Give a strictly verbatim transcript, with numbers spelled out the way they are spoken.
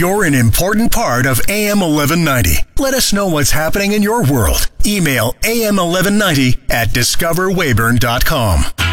You're an important part of A M eleven ninety. Let us know what's happening in your world. Email A M eleven ninety at discover weyburn dot com.